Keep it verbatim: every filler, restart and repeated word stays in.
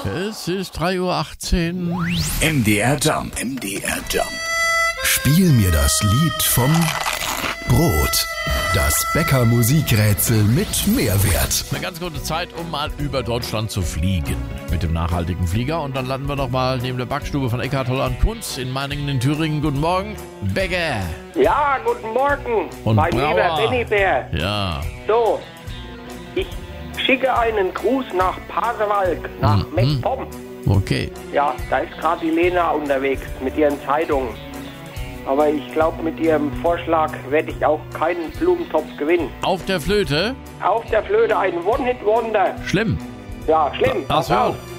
Es ist drei Uhr achtzehn. M D R Jump. M D R Jump. Spiel mir das Lied vom Brot. Das Bäcker-Musikrätsel mit Mehrwert. Eine ganz gute Zeit, um mal über Deutschland zu fliegen. Mit dem nachhaltigen Flieger. Und dann landen wir noch mal neben der Backstube von Eckhard Holland-Kunz in Meiningen in Thüringen. Guten Morgen, Bäcker. Ja, guten Morgen, Und mein Brauer. lieber Bennybär. Ja. So, ich schicke einen Gruß nach Pasewalk, nach Mhm. MacPom. Okay. Ja, da ist gerade die Lena unterwegs mit ihren Zeitungen. Aber ich glaube, mit ihrem Vorschlag werde ich auch keinen Blumentopf gewinnen. Auf der Flöte? Auf der Flöte ein One-Hit-Wonder. Schlimm. Ja, schlimm. Das Pass auf. wird.